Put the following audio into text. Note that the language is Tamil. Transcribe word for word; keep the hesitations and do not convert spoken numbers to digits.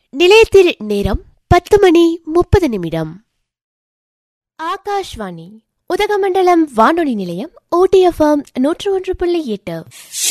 நிலையத்தில் நேரம் பத்து மணி முப்பது நிமிடம். ஆகாஷ்வாணி உதகமண்டலம் வானொலி நிலையம், ஊட்டி எஃப்எம் நூற்று ஒன்று புள்ளி எட்டு.